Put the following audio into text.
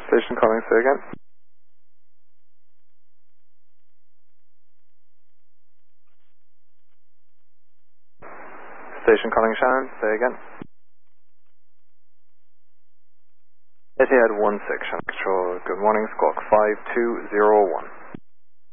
Station calling, say again. Station calling Shannon, say again. Etihad 16, Shannon Control, good morning, squawk 5201.